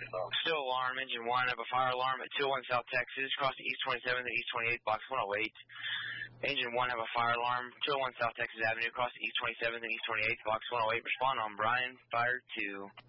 Still alarm, engine 1, I have a fire alarm at 201 South Texas, crossing East 27th and East 28th, box 108. Engine 1, have a fire alarm, 201 South Texas Avenue, crossing East 27th and East 28th, box 108. Respond on Brian, fire 2.